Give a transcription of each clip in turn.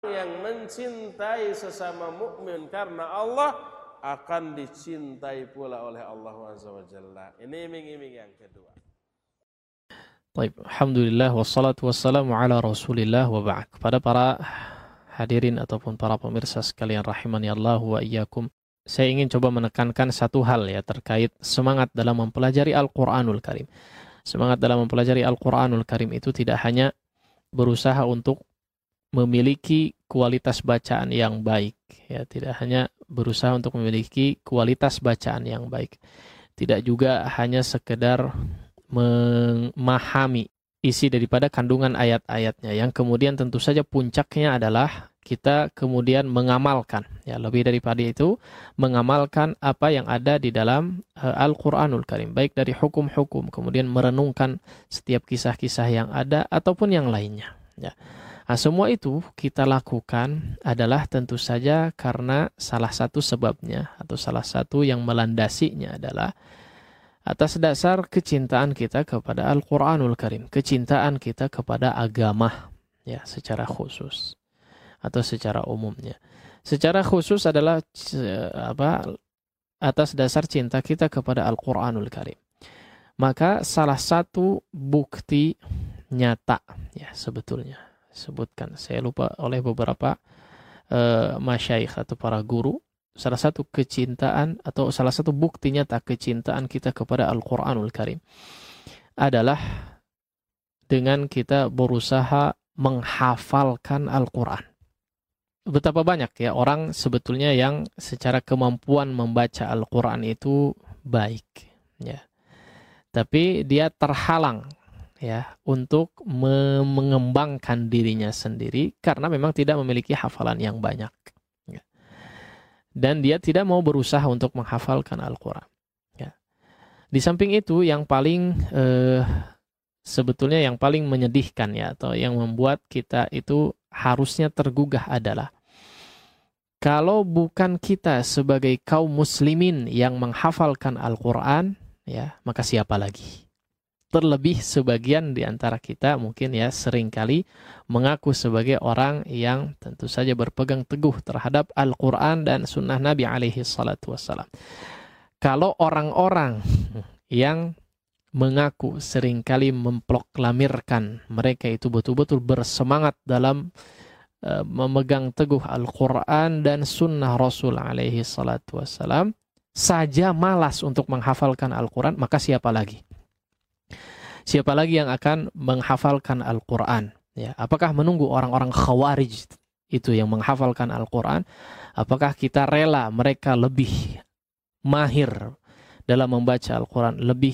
yang mencintai sesama mukmin karena Allah akan dicintai pula oleh Allah Azza wa Jalla. Ini iming-iming yang kedua. Baik, alhamdulillah wassalatu wassalamu ala Rasulillah wa ba'd. Kepada para hadirin ataupun para pemirsa sekalian rahimani Allah wa iyyakum, saya ingin coba menekankan satu hal ya terkait semangat dalam mempelajari Al-Qur'anul Karim. Semangat dalam mempelajari Al-Qur'anul Karim itu tidak hanya berusaha untuk memiliki kualitas bacaan yang baik, ya, tidak hanya berusaha untuk memiliki kualitas bacaan yang baik, tidak juga hanya sekedar memahami isi daripada kandungan ayat-ayatnya, yang kemudian tentu saja puncaknya adalah kita kemudian mengamalkan, ya, lebih daripada itu mengamalkan apa yang ada di dalam Al-Qur'anul Karim, baik dari hukum-hukum, kemudian merenungkan setiap kisah-kisah yang ada ataupun yang lainnya, ya. Nah, semua itu kita lakukan adalah tentu saja karena salah satu sebabnya atau salah satu yang melandasinya adalah atas dasar kecintaan kita kepada Al-Qur'anul Karim, kecintaan kita kepada agama, ya, secara khusus atau secara umumnya. Secara khusus adalah atas dasar cinta kita kepada Al-Qur'anul Karim. Maka salah satu bukti nyata, ya, sebetulnya sebutkan, saya lupa oleh beberapa masyayikh atau para guru, salah satu kecintaan atau salah satu bukti nyata kecintaan kita kepada Al-Qur'anul Karim adalah dengan kita berusaha menghafalkan Al-Qur'an. Betapa banyak ya orang sebetulnya yang secara kemampuan membaca Al-Qur'an itu baik, ya, tapi dia terhalang, ya, untuk mengembangkan dirinya sendiri karena memang tidak memiliki hafalan yang banyak, ya. Dan dia tidak mau berusaha untuk menghafalkan Al-Quran, ya. Di samping itu yang paling sebetulnya yang paling menyedihkan, ya, atau yang membuat kita itu harusnya tergugah adalah kalau bukan kita sebagai kaum muslimin yang menghafalkan Al-Quran, ya, maka siapa lagi? Terlebih sebagian di antara kita mungkin, ya, seringkali mengaku sebagai orang yang tentu saja berpegang teguh terhadap Al-Quran dan sunnah Nabi alaihi salatu wassalam. Kalau orang-orang yang mengaku seringkali memproklamirkan mereka itu betul-betul bersemangat dalam memegang teguh Al-Quran dan sunnah Rasul alaihi salatu wassalam saja malas untuk menghafalkan Al-Quran, maka siapa lagi? Siapa lagi yang akan menghafalkan Al-Quran? Ya, apakah menunggu orang-orang khawarij itu yang menghafalkan Al-Quran? Apakah kita rela mereka lebih mahir dalam membaca Al-Quran, lebih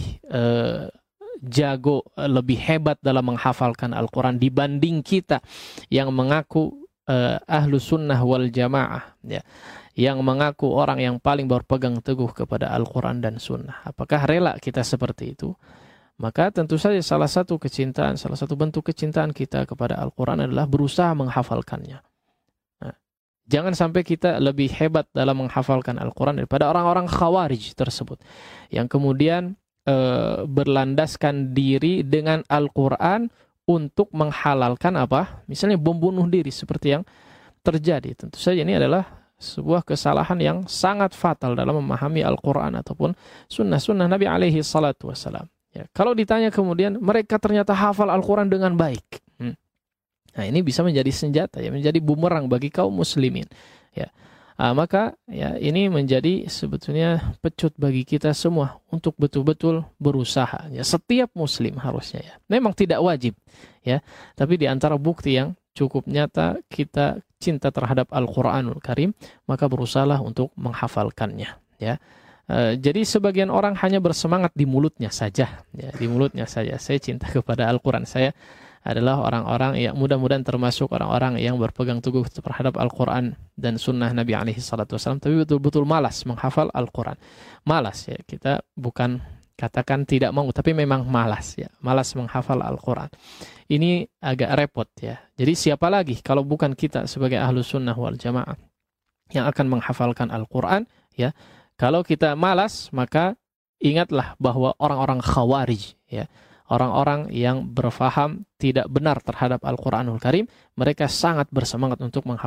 jago, lebih hebat dalam menghafalkan Al-Quran dibanding kita yang mengaku ahlu sunnah wal jamaah, ya, yang mengaku orang yang paling berpegang teguh kepada Al-Quran dan sunnah? Apakah rela kita seperti itu? Maka tentu saja salah satu kecintaan, salah satu bentuk kecintaan kita kepada Al-Quran adalah berusaha menghafalkannya. Nah, jangan sampai kita lebih hebat dalam menghafalkan Al-Quran daripada orang-orang khawarij tersebut, yang kemudian berlandaskan diri dengan Al-Quran untuk menghalalkan apa? Misalnya membunuh diri seperti yang terjadi. Tentu saja ini adalah sebuah kesalahan yang sangat fatal dalam memahami Al-Quran ataupun sunnah-sunnah Nabi alaihi salatu wassalam. Ya, kalau ditanya kemudian mereka ternyata hafal Al-Quran dengan baik, nah ini bisa menjadi senjata, ya, menjadi bumerang bagi kaum muslimin, ya. Maka, ya, ini menjadi sebetulnya pecut bagi kita semua untuk betul-betul berusaha, ya. Setiap muslim harusnya, ya, memang tidak wajib, ya, tapi di antara bukti yang cukup nyata kita cinta terhadap Al-Quranul Karim, maka berusahalah untuk menghafalkannya, ya. Jadi sebagian orang hanya bersemangat di mulutnya saja, ya, di mulutnya saja. Saya cinta kepada Al-Quran. Saya adalah orang-orang yang mudah-mudahan termasuk orang-orang yang berpegang teguh terhadap Al-Quran dan sunnah Nabi alaihi salatu wasallam, tapi betul-betul malas menghafal Al-Quran. Malas, ya, kita bukan katakan tidak mau, tapi memang malas, ya, malas menghafal Al-Quran. Ini agak repot, ya. Jadi siapa lagi kalau bukan kita sebagai ahlu sunnah wal jamaah yang akan menghafalkan Al-Quran, ya. Kalau kita malas, maka ingatlah bahwa orang-orang khawarij, ya, orang-orang yang berfaham tidak benar terhadap Al-Quranul Karim, mereka sangat bersemangat untuk menghafal